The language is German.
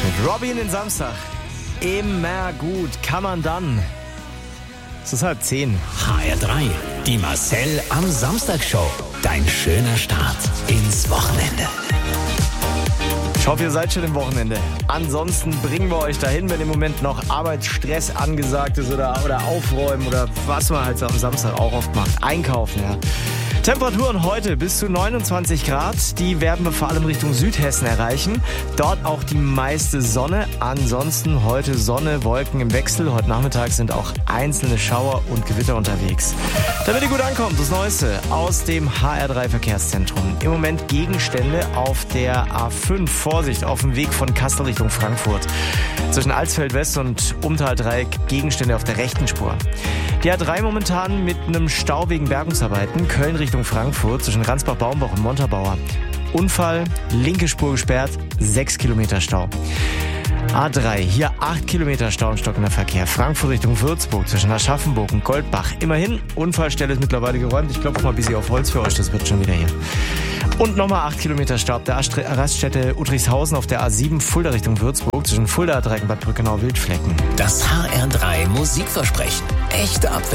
Mit Robin den Samstag. Immer gut. Kann man dann. Es ist 9:30. HR3, die Marcel am Samstag-Show. Dein schöner Start ins Wochenende. Ich hoffe, ihr seid schon im Wochenende. Ansonsten bringen wir euch dahin, wenn im Moment noch Arbeitsstress angesagt ist oder aufräumen oder was man halt am Samstag auch oft macht. Einkaufen, ja. Temperaturen heute bis zu 29 Grad. Die werden wir vor allem Richtung Südhessen erreichen. Dort auch die meiste Sonne. Ansonsten heute Sonne, Wolken im Wechsel. Heute Nachmittag sind auch einzelne Schauer und Gewitter unterwegs. Damit ihr gut ankommt, das Neueste aus dem HR3 Verkehrszentrum. Im Moment Gegenstände auf der A5. Vorsicht, auf dem Weg von Kassel Richtung Frankfurt. Zwischen Alsfeld West und Umtal-Dreieck Gegenstände auf der rechten Spur. Die A3 momentan mit einem Stau wegen Bergungsarbeiten. Köln Richtung Frankfurt zwischen Ransbach-Baumbach und Montabaur. Unfall, linke Spur gesperrt, 6 Kilometer Stau. A3, hier 8 Kilometer Stau im stockender Verkehr. Frankfurt Richtung Würzburg zwischen Aschaffenburg und Goldbach. Immerhin, Unfallstelle ist mittlerweile geräumt. Ich klopfe mal ein bisschen auf Holz für euch, das wird schon wieder hier. Und nochmal 8 Kilometer Stau ab der Raststätte Uttrichshausen auf der A7 Fulda Richtung Würzburg zwischen Fulda, Dreieck, Bad Brückenau, Wildflecken. Das HR3 Musikversprechen. Echte Abwechslung.